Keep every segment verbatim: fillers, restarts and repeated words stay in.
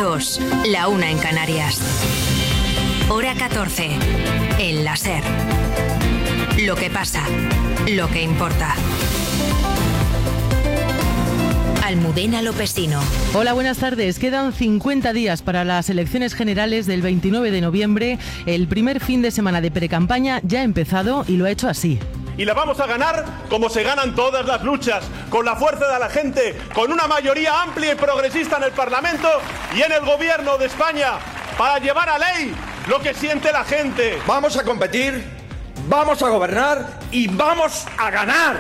dos, la una en Canarias. Hora catorce, en la SER. Lo que pasa, lo que importa. Almudena Lopesino. Hola, buenas tardes. Quedan cincuenta días para las elecciones generales del veintinueve de noviembre. El primer fin de semana de precampaña ya ha empezado y lo ha hecho así. Y la vamos a ganar como se ganan todas las luchas, con la fuerza de la gente, con una mayoría amplia y progresista en el Parlamento y en el Gobierno de España, para llevar a ley lo que siente la gente. Vamos a competir, vamos a gobernar y vamos a ganar.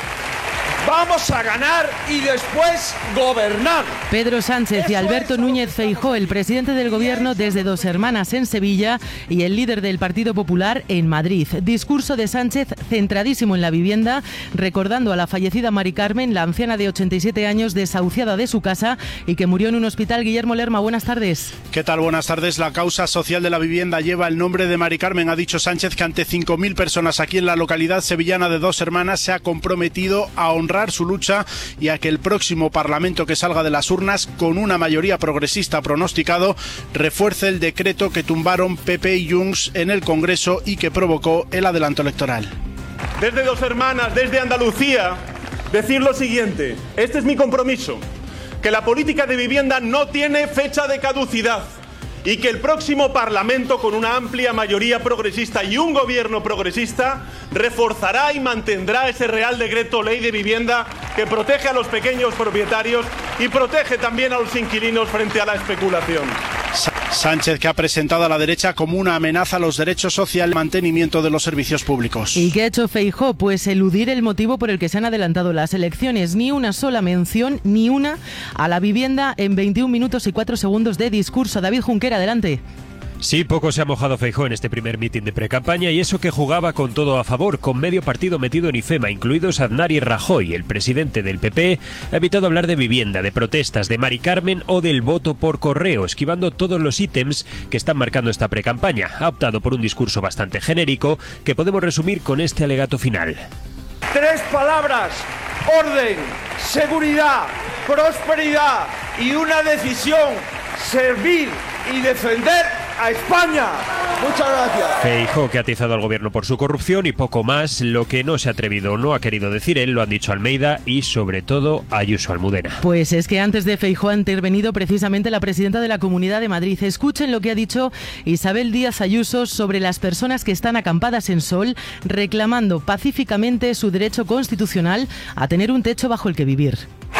Vamos a ganar y después gobernar. Pedro Sánchez y Alberto Núñez Feijóo, el presidente del Gobierno desde Dos Hermanas en Sevilla y el líder del Partido Popular en Madrid. Discurso de Sánchez centradísimo en la vivienda, recordando a la fallecida Mari Carmen, la anciana de ochenta y siete años desahuciada de su casa y que murió en un hospital. Guillermo Lerma, buenas tardes. ¿Qué tal? Buenas tardes. La causa social de la vivienda lleva el nombre de Mari Carmen. Ha dicho Sánchez que ante cinco mil personas aquí en la localidad sevillana de Dos Hermanas se ha comprometido a honrar su lucha y a que el próximo Parlamento que salga de las urnas con una mayoría progresista pronosticado refuerce el decreto que tumbaron P P y Junts en el Congreso y que provocó el adelanto electoral. Desde Dos Hermanas, desde Andalucía, decir lo siguiente: este es mi compromiso, que la política de vivienda no tiene fecha de caducidad y que el próximo Parlamento, con una amplia mayoría progresista y un gobierno progresista, reforzará y mantendrá ese Real Decreto Ley de Vivienda que protege a los pequeños propietarios y protege también a los inquilinos frente a la especulación. Sánchez, que ha presentado a la derecha como una amenaza a los derechos sociales y mantenimiento de los servicios públicos. ¿Y qué ha hecho Feijóo? Pues eludir el motivo por el que se han adelantado las elecciones. Ni una sola mención, ni una, a la vivienda en veintiún minutos y cuatro segundos de discurso. David Junquera, adelante. Sí, poco se ha mojado Feijóo en este primer mitin de precampaña y eso que jugaba con todo a favor, con medio partido metido en IFEMA, incluidos Aznar y Rajoy. El presidente del P P ha evitado hablar de vivienda, de protestas, de Mari Carmen o del voto por correo, esquivando todos los ítems que están marcando esta precampaña. Ha optado por un discurso bastante genérico que podemos resumir con este alegato final. Tres palabras: orden, seguridad, prosperidad y una decisión: servir y defender a España. Muchas gracias. Feijóo, que ha atizado al gobierno por su corrupción y poco más. Lo que no se ha atrevido o no ha querido decir él, lo han dicho Almeida y sobre todo Ayuso Almudena. Pues es que antes de Feijóo ha intervenido precisamente la presidenta de la Comunidad de Madrid. Escuchen lo que ha dicho Isabel Díaz Ayuso sobre las personas que están acampadas en Sol reclamando pacíficamente su derecho constitucional a tener un techo bajo el que vivir.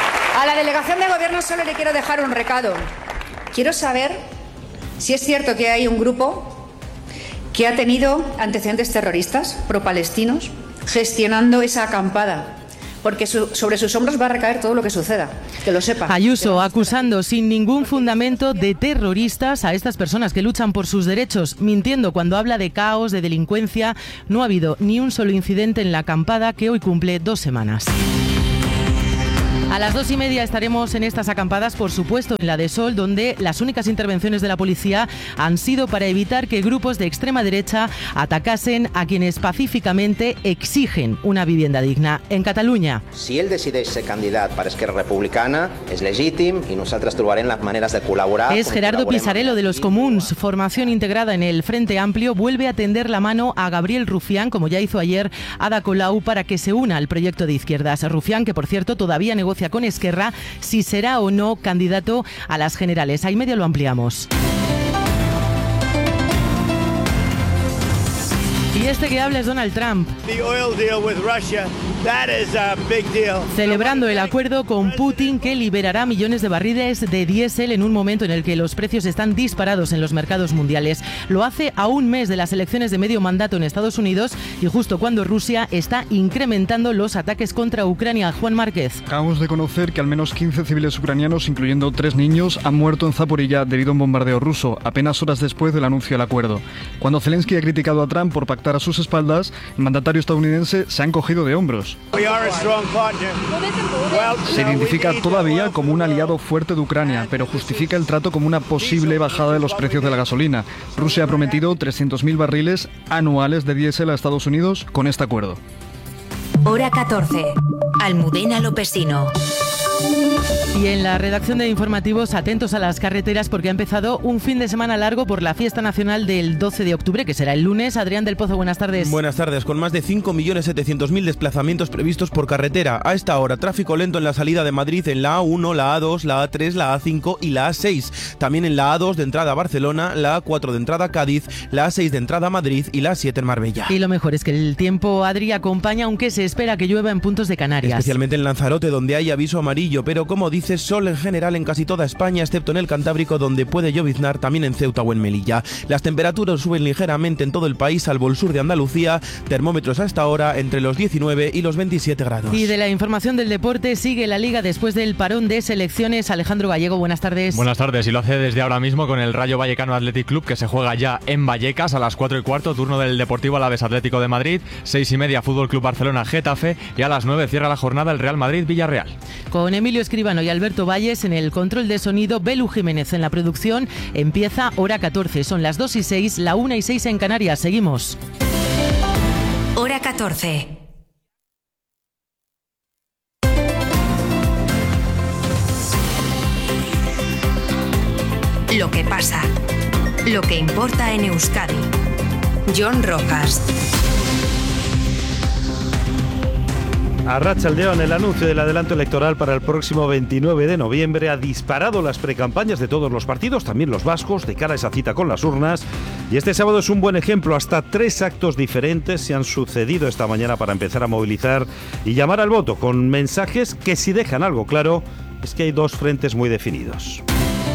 A la delegación de gobierno solo le quiero dejar un recado. Quiero saber si es cierto que hay un grupo que ha tenido antecedentes terroristas pro-palestinos gestionando esa acampada, porque su, sobre sus hombros va a recaer todo lo que suceda, que lo sepa. Ayuso acusando sin ningún fundamento de terroristas a estas personas que luchan por sus derechos, mintiendo cuando habla de caos, de delincuencia. No ha habido ni un solo incidente en la acampada que hoy cumple dos semanas. A las dos y media estaremos en estas acampadas, por supuesto, en la de Sol, donde las únicas intervenciones de la policía han sido para evitar que grupos de extrema derecha atacasen a quienes pacíficamente exigen una vivienda digna. En Catalunya. Si ell decideix ser candidat per Esquerra Republicana, és legítim i nosaltres trobarem las maneras de colaborar. Es Gerardo Pisarello de los Comuns. Formación integrada en el Frente Amplio vuelve a tender la mano a Gabriel Rufián, como ya hizo ayer Ada Colau, para que se una al proyecto de izquierdas. Rufián, que por cierto todavía negocia con Esquerra si será o no candidato a las generales. Ahí medio lo ampliamos. Y este que habla es Donald Trump. Celebrando el acuerdo con Putin que liberará millones de barriles de diésel en un momento en el que los precios están disparados en los mercados mundiales. Lo hace a un mes de las elecciones de medio mandato en Estados Unidos y justo cuando Rusia está incrementando los ataques contra Ucrania. Juan Márquez. Acabamos de conocer que al menos quince civiles ucranianos, incluyendo tres niños, han muerto en Zaporilla debido a un bombardeo ruso, apenas horas después del anuncio del acuerdo. Cuando Zelensky ha criticado a Trump por pactar a sus espaldas, el mandatario estadounidense se ha encogido de hombros. Se identifica todavía como un aliado fuerte de Ucrania, pero justifica el trato como una posible bajada de los precios de la gasolina. Rusia ha prometido trescientos mil barriles anuales de diésel a Estados Unidos con este acuerdo. Hora catorce. Almudena Lopesino. Y en la redacción de informativos, atentos a las carreteras porque ha empezado un fin de semana largo por la fiesta nacional del doce de octubre, que será el lunes. Adrián del Pozo, buenas tardes. Buenas tardes. Con más de cinco millones setecientos mil desplazamientos previstos por carretera. A esta hora, tráfico lento en la salida de Madrid en la A uno, la A dos, la A tres, la A cinco y la A seis. También en la A dos de entrada a Barcelona, la A cuatro de entrada a Cádiz, la A seis de entrada a Madrid y la A siete en Marbella. Y lo mejor es que el tiempo, Adri, acompaña, aunque se espera que llueva en puntos de Canarias. Especialmente en Lanzarote, donde hay aviso amarillo, pero como dices, sol en general en casi toda España, excepto en el Cantábrico, donde puede lloviznar, también en Ceuta o en Melilla. Las temperaturas suben ligeramente en todo el país, salvo el sur de Andalucía. Termómetros a esta hora entre los diecinueve y los veintisiete grados. Y de la información del deporte, sigue la Liga después del parón de selecciones. Alejandro Gallego, buenas tardes. Buenas tardes, y lo hace desde ahora mismo con el Rayo Vallecano Athletic Club, que se juega ya en Vallecas a las cuatro y cuarto, turno del Deportivo Alavés Atlético de Madrid, seis y media Fútbol Club Barcelona Getafe, y a las nueve cierra la jornada el Real Madrid Villarreal. Con Emilio Escribano y Alberto Valles en el control de sonido, Belu Jiménez en la producción. Empieza hora catorce, son las dos y seis, la una y seis en Canarias. Seguimos. Hora catorce. Lo que pasa, lo que importa en Euskadi. Jon Rojas. Arratsaldeon, el anuncio del adelanto electoral para el próximo veintinueve de noviembre ha disparado las precampañas de todos los partidos, también los vascos, de cara a esa cita con las urnas. Y este sábado es un buen ejemplo. Hasta tres actos diferentes se han sucedido esta mañana para empezar a movilizar y llamar al voto, con mensajes que, si dejan algo claro, es que hay dos frentes muy definidos.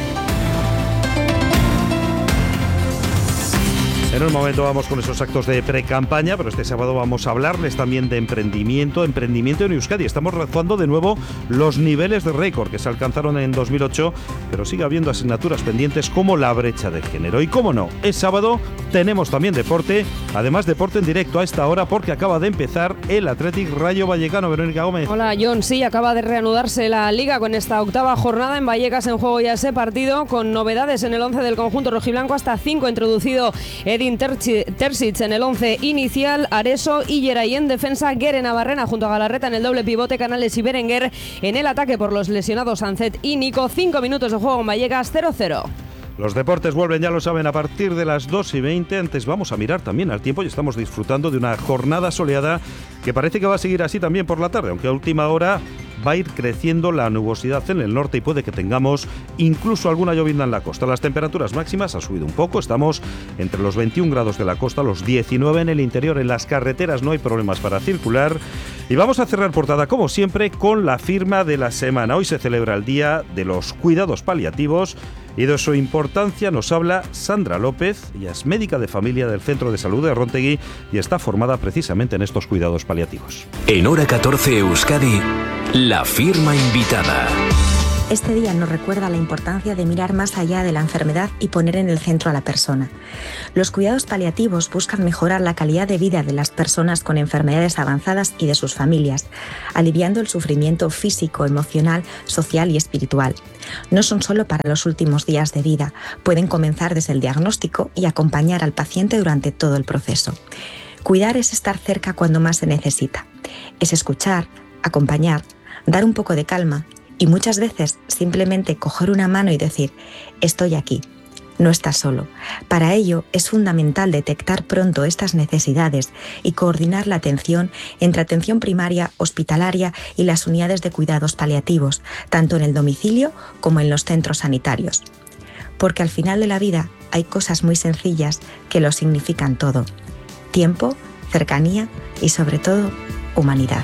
En un momento vamos con esos actos de pre-campaña, pero este sábado vamos a hablarles también de emprendimiento, emprendimiento en Euskadi. Estamos rozando de nuevo los niveles de récord que se alcanzaron en dos mil ocho, pero sigue habiendo asignaturas pendientes como la brecha de género. Y cómo no, es sábado, tenemos también deporte, además deporte en directo a esta hora porque acaba de empezar el Athletic Rayo Vallecano. Verónica Gómez. Hola, John. Sí, acaba de reanudarse la Liga con esta octava jornada en Vallecas, en juego ya ese partido, con novedades en el once del conjunto rojiblanco, hasta cinco introducido Edin Terzic en el once inicial, Areso y Geray en defensa, Guere Navarrena junto a Galarreta en el doble pivote, Canales y Berenguer en el ataque por los lesionados Sancet y Nico. Cinco minutos de juego en Vallecas, cero cero. Los deportes vuelven, ya lo saben, a partir de las dos y veinte. Antes vamos a mirar también al tiempo y estamos disfrutando de una jornada soleada que parece que va a seguir así también por la tarde, aunque a última hora va a ir creciendo la nubosidad en el norte y puede que tengamos incluso alguna llovizna en la costa. Las temperaturas máximas han subido un poco, estamos entre los veintiún grados de la costa, los diecinueve en el interior. En las carreteras no hay problemas para circular. Y vamos a cerrar portada, como siempre, con la firma de la semana. Hoy se celebra el Día de los Cuidados Paliativos y de su importancia nos habla Sandra López. Ella es médica de familia del Centro de Salud de Rontegui y está formada precisamente en estos cuidados paliativos. En Hora catorce Euskadi, la firma invitada. Este día nos recuerda la importancia de mirar más allá de la enfermedad y poner en el centro a la persona. Los cuidados paliativos buscan mejorar la calidad de vida de las personas con enfermedades avanzadas y de sus familias, aliviando el sufrimiento físico, emocional, social y espiritual. No son solo para los últimos días de vida, pueden comenzar desde el diagnóstico y acompañar al paciente durante todo el proceso. Cuidar es estar cerca cuando más se necesita. Es escuchar, acompañar, dar un poco de calma y muchas veces simplemente coger una mano y decir: estoy aquí, no estás solo. Para ello es fundamental detectar pronto estas necesidades y coordinar la atención entre atención primaria, hospitalaria y las unidades de cuidados paliativos, tanto en el domicilio como en los centros sanitarios. Porque al final de la vida hay cosas muy sencillas que lo significan todo: tiempo, cercanía y sobre todo humanidad.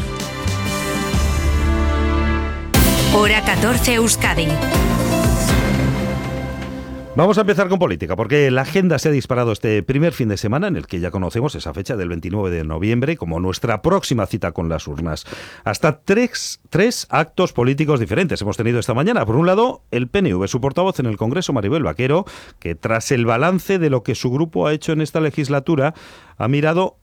Hora catorce Euskadi. Vamos a empezar con política, porque la agenda se ha disparado este primer fin de semana, en el que ya conocemos esa fecha del veintinueve de noviembre como nuestra próxima cita con las urnas. Hasta tres, tres actos políticos diferentes hemos tenido esta mañana. Por un lado, el P N V, su portavoz en el Congreso, Maribel Vaquero, que tras el balance de lo que su grupo ha hecho en esta legislatura, ha mirado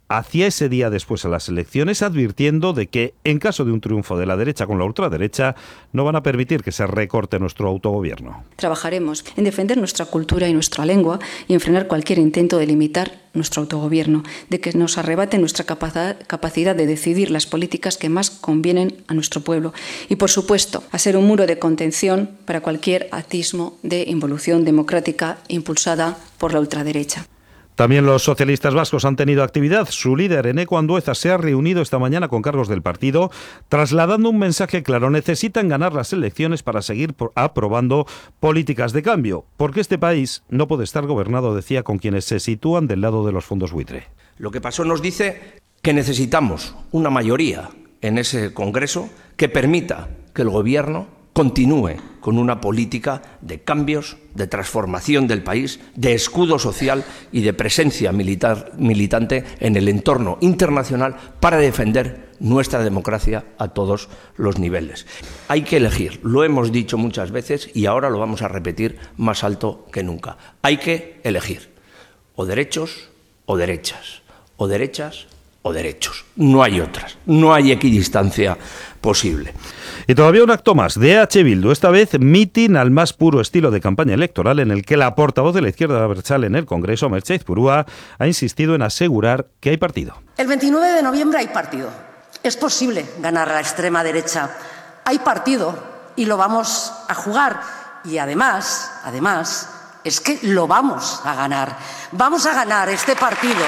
hacia ese día después a las elecciones, advirtiendo de que, en caso de un triunfo de la derecha con la ultraderecha, no van a permitir que se recorte nuestro autogobierno. Trabajaremos en defender nuestra cultura y nuestra lengua y en frenar cualquier intento de limitar nuestro autogobierno, de que nos arrebate nuestra capacidad de decidir las políticas que más convienen a nuestro pueblo y, por supuesto, a ser un muro de contención para cualquier atismo de involución democrática impulsada por la ultraderecha. También los socialistas vascos han tenido actividad. Su líder, Eneko Andueza, se ha reunido esta mañana con cargos del partido, trasladando un mensaje claro: necesitan ganar las elecciones para seguir aprobando políticas de cambio, porque este país no puede estar gobernado, decía, con quienes se sitúan del lado de los fondos buitre. Lo que pasó nos dice que necesitamos una mayoría en ese Congreso que permita que el Gobierno continúe con una política de cambios, de transformación del país, de escudo social y de presencia militar, militante en el entorno internacional para defender nuestra democracia a todos los niveles. Hay que elegir, lo hemos dicho muchas veces y ahora lo vamos a repetir más alto que nunca. Hay que elegir o derechos o derechas, o derechas o derechos. No hay otras, no hay equidistancia posible. Y todavía un acto más de E H Bildu, esta vez mitin al más puro estilo de campaña electoral, en el que la portavoz de la izquierda abertzale en el Congreso, Merche Aizpurua, ha insistido en asegurar que hay partido. El veintinueve de noviembre hay partido. Es posible ganar a la extrema derecha. Hay partido y lo vamos a jugar. Y además, además, es que lo vamos a ganar. Vamos a ganar este partido.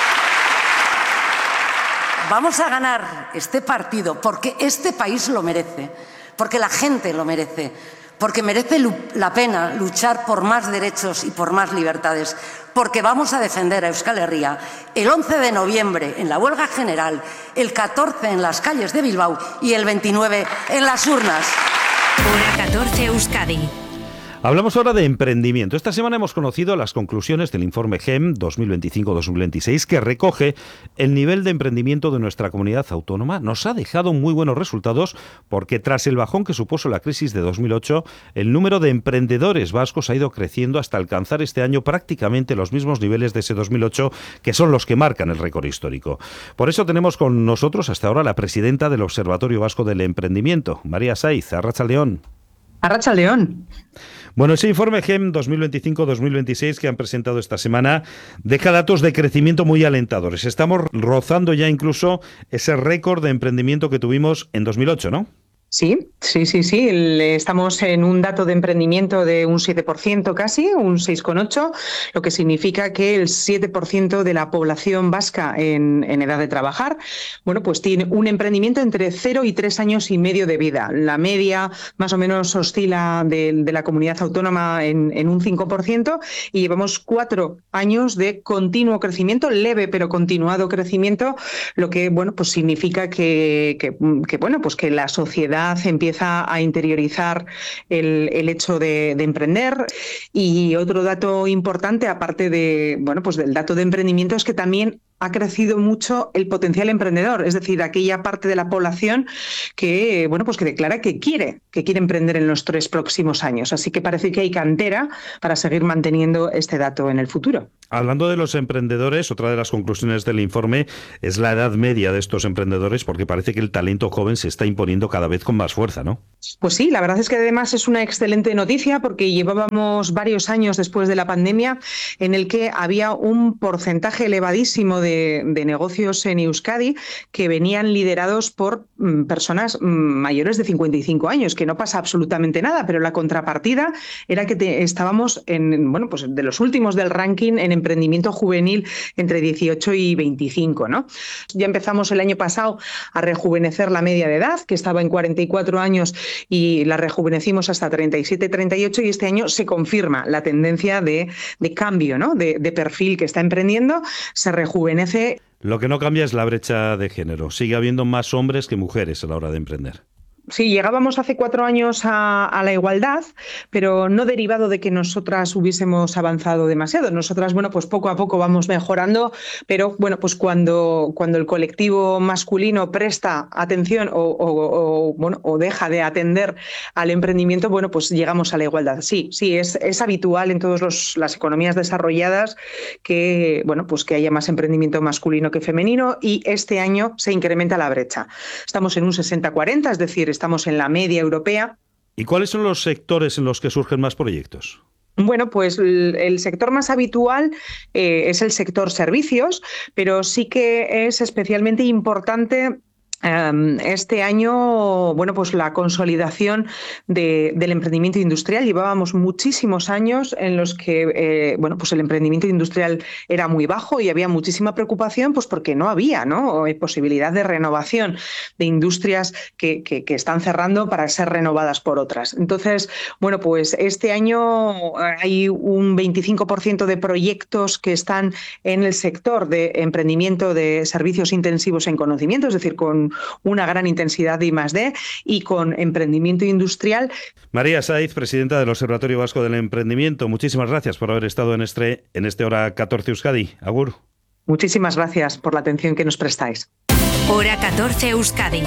Vamos a ganar este partido porque este país lo merece, porque la gente lo merece, porque merece la pena luchar por más derechos y por más libertades, porque vamos a defender a Euskal Herria el once de noviembre en la huelga general, el catorce en las calles de Bilbao y el veintinueve en las urnas. Hora catorce Euskadi. Hablamos ahora de emprendimiento. Esta semana hemos conocido las conclusiones del informe G E M dos mil veinticinco dos mil veintiséis, que recoge el nivel de emprendimiento de nuestra comunidad autónoma. Nos ha dejado muy buenos resultados porque, tras el bajón que supuso la crisis de dos mil ocho, el número de emprendedores vascos ha ido creciendo hasta alcanzar este año prácticamente los mismos niveles de ese dos mil ocho, que son los que marcan el récord histórico. Por eso tenemos con nosotros hasta ahora la presidenta del Observatorio Vasco del Emprendimiento, María Saiz. Arratsaldeon. Arratsaldeon. Bueno, ese informe G E M dos mil veinticinco dos mil veintiséis que han presentado esta semana deja datos de crecimiento muy alentadores. Estamos rozando ya incluso ese récord de emprendimiento que tuvimos en dos mil ocho, ¿no? Sí, sí, sí, sí. Estamos en un dato de emprendimiento de un siete por ciento casi, un seis coma ocho por ciento, lo que significa que el siete por ciento de la población vasca en, en edad de trabajar, bueno, pues tiene un emprendimiento entre cero y tres años y medio de vida. La media más o menos oscila de, de la comunidad autónoma en, en un cinco por ciento y llevamos cuatro años de continuo crecimiento, leve pero continuado crecimiento, lo que, bueno, pues significa que, que, que bueno, pues que la sociedad empieza a interiorizar el, el hecho de, de emprender. Y otro dato importante, aparte de, bueno, pues del dato de emprendimiento, es que también ha crecido mucho el potencial emprendedor, es decir, aquella parte de la población que, bueno, pues que declara que quiere, que quiere emprender en los tres próximos años. Así que parece que hay cantera para seguir manteniendo este dato en el futuro. Hablando de los emprendedores, otra de las conclusiones del informe es la edad media de estos emprendedores, porque parece que el talento joven se está imponiendo cada vez con más fuerza, ¿no? Pues sí, la verdad es que además es una excelente noticia porque llevábamos varios años después de la pandemia en el que había un porcentaje elevadísimo de, de negocios en Euskadi que venían liderados por mm, personas mm, mayores de cincuenta y cinco años, que no pasa absolutamente nada, pero la contrapartida era que te, estábamos en, bueno, pues de los últimos del ranking en emprendimiento juvenil entre dieciocho y veinticinco, ¿no? Ya empezamos el año pasado a rejuvenecer la media de edad, que estaba en cuarenta y cuatro años, y la rejuvenecimos hasta treinta y siete, treinta y ocho, y este año se confirma la tendencia de, de cambio, ¿no? de, de perfil que está emprendiendo, se rejuvenece. Lo que no cambia es la brecha de género. Sigue habiendo más hombres que mujeres a la hora de emprender. Sí, llegábamos hace cuatro años a, a la igualdad, pero no derivado de que nosotras hubiésemos avanzado demasiado. Nosotras, bueno, pues poco a poco vamos mejorando, pero bueno, pues cuando, cuando el colectivo masculino presta atención o, o, o, bueno, o deja de atender al emprendimiento, bueno, pues llegamos a la igualdad. Sí, sí, es, es habitual en todas las economías desarrolladas que, bueno, pues que haya más emprendimiento masculino que femenino, y este año se incrementa la brecha. Estamos en un sesenta cuarenta, es decir, estamos en la media europea. ¿Y cuáles son los sectores en los que surgen más proyectos? Bueno, pues el sector más habitual eh, es el sector servicios, pero sí que es especialmente importante este año, bueno, pues la consolidación de, del emprendimiento industrial. Llevábamos muchísimos años en los que, eh, bueno, pues el emprendimiento industrial era muy bajo y había muchísima preocupación, pues porque no había, ¿no?, posibilidad de renovación de industrias que, que, que están cerrando para ser renovadas por otras. Entonces, bueno, pues este año hay un veinticinco por ciento de proyectos que están en el sector de emprendimiento de servicios intensivos en conocimiento, es decir, con una gran intensidad de I más D y con emprendimiento industrial. María Saiz, presidenta del Observatorio Vasco del Emprendimiento, muchísimas gracias por haber estado en este, en este Hora catorce Euskadi. Agur. Muchísimas gracias por la atención que nos prestáis. Hora catorce Euskadi.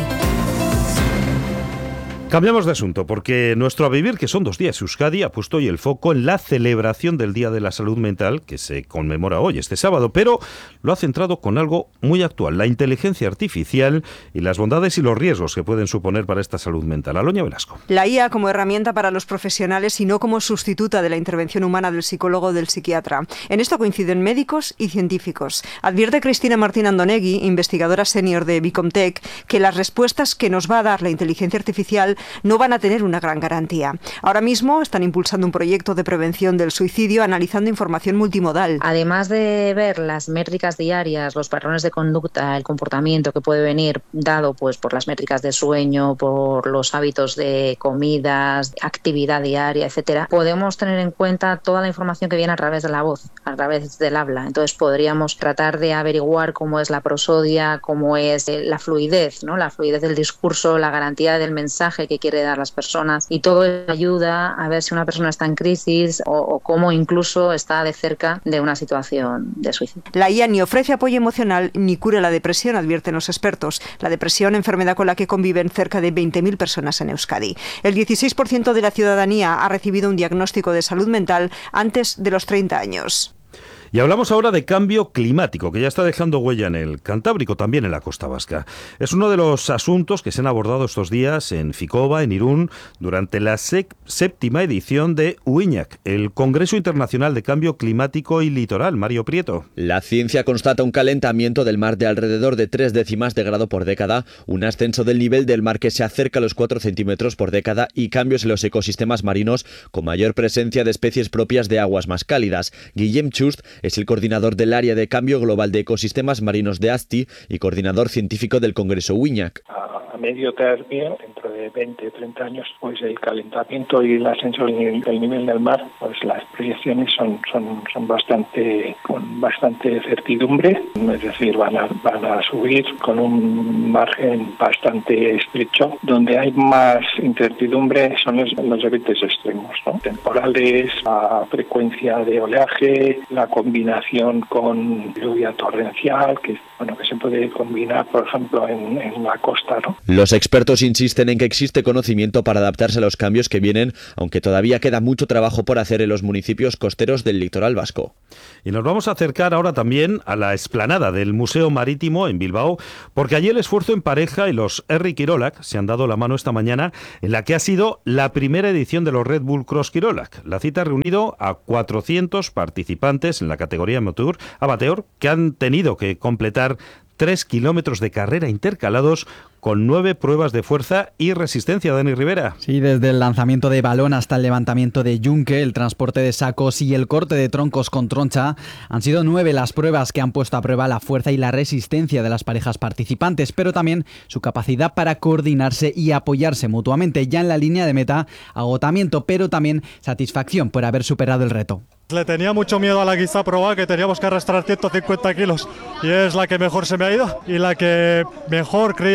Cambiamos de asunto porque nuestro A Vivir, que son dos días Euskadi, ha puesto hoy el foco en la celebración del Día de la Salud Mental, que se conmemora hoy, este sábado, pero lo ha centrado con algo muy actual, la inteligencia artificial y las bondades y los riesgos que pueden suponer para esta salud mental. Aloña Velasco. La I A como herramienta para los profesionales y no como sustituta de la intervención humana del psicólogo o del psiquiatra. En esto coinciden médicos y científicos. Advierte Cristina Martín Andonegui, investigadora senior de Bicomtech, que las respuestas que nos va a dar la inteligencia artificial no van a tener una gran garantía. Ahora mismo están impulsando un proyecto de prevención del suicidio analizando información multimodal. Además de ver las métricas diarias, los patrones de conducta, el comportamiento que puede venir dado pues por las métricas de sueño, por los hábitos de comidas, actividad diaria, etcétera, podemos tener en cuenta toda la información que viene a través de la voz, a través del habla. Entonces podríamos tratar de averiguar cómo es la prosodia, cómo es la fluidez, ¿no? La fluidez del discurso, la garantía del mensaje que quiere dar las personas, y todo eso ayuda a ver si una persona está en crisis o, o cómo incluso está de cerca de una situación de suicidio. La I A ni ofrece apoyo emocional ni cura la depresión, advierten los expertos. La depresión, enfermedad con la que conviven cerca de veinte mil personas en Euskadi. El dieciséis por ciento de la ciudadanía ha recibido un diagnóstico de salud mental antes de los treinta años. Y hablamos ahora de cambio climático, que ya está dejando huella en el Cantábrico, también en la costa vasca. Es uno de los asuntos que se han abordado estos días en Ficoba, en Irún, durante la séptima edición de Uiñac, el Congreso Internacional de Cambio Climático y Litoral. Mario Prieto. La ciencia constata un calentamiento del mar de alrededor de tres décimas de grado por década, un ascenso del nivel del mar que se acerca a los cuatro centímetros por década y cambios en los ecosistemas marinos con mayor presencia de especies propias de aguas más cálidas. Guillem Chust es el coordinador del área de cambio global de ecosistemas marinos de A S T I y coordinador científico del Congreso Uiñac. A, a medio término, dentro de veinte, treinta años, pues el calentamiento y el ascenso del, del nivel del mar, pues las proyecciones son, son, son bastante, con bastante certidumbre, es decir, van a, van a subir con un margen bastante estrecho. Donde hay más incertidumbre son los, los eventos extremos, ¿no? Temporales, la frecuencia de oleaje, la combinación con lluvia torrencial, que bueno que se puede combinar, por ejemplo, en, en la costa, ¿no? Los expertos insisten en que existe conocimiento para adaptarse a los cambios que vienen, aunque todavía queda mucho trabajo por hacer en los municipios costeros del litoral vasco. Y nos vamos a acercar ahora también a la explanada del Museo Marítimo en Bilbao, porque allí el esfuerzo en pareja y los Herri Kirolak se han dado la mano esta mañana en la que ha sido la primera edición de los Red Bull Cross Kirolak. La cita ha reunido a cuatrocientos participantes en la categoría amateur, amateur que han tenido que completar tres kilómetros de carrera intercalados con nueve pruebas de fuerza y resistencia. Dani Rivera. Sí, desde el lanzamiento de balón hasta el levantamiento de yunque, el transporte de sacos y el corte de troncos con troncha, han sido nueve las pruebas que han puesto a prueba la fuerza y la resistencia de las parejas participantes, pero también su capacidad para coordinarse y apoyarse mutuamente. Ya en la línea de meta, agotamiento, pero también satisfacción por haber superado el reto. Le tenía mucho miedo a la guisa proa, que teníamos que arrastrar ciento cincuenta kilos, y es la que mejor se me ha ido y la que mejor creía que se me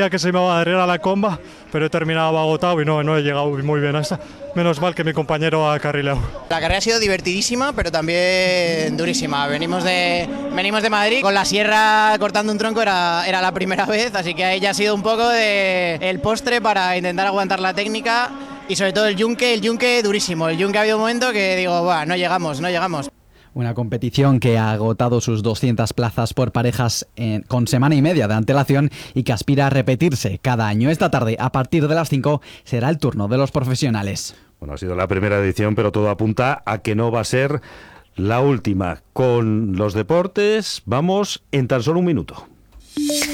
a ir a la comba, pero he terminado agotado y no, no he llegado muy bien a esta. Menos mal que mi compañero ha carrileado. La carrera ha sido divertidísima, pero también durísima. Venimos de, venimos de Madrid, con la sierra cortando un tronco era, era la primera vez, así que ahí ya ha sido un poco de el postre para intentar aguantar la técnica y sobre todo el yunque, el yunque durísimo. El yunque ha habido un momento que digo, "Buah, no llegamos, no llegamos". Una competición que ha agotado sus doscientas plazas por parejas en, con semana y media de antelación y que aspira a repetirse cada año. Esta tarde, a partir de las cinco, será el turno de los profesionales. Bueno, ha sido la primera edición, pero todo apunta a que no va a ser la última. Con los deportes, vamos en tan solo un minuto.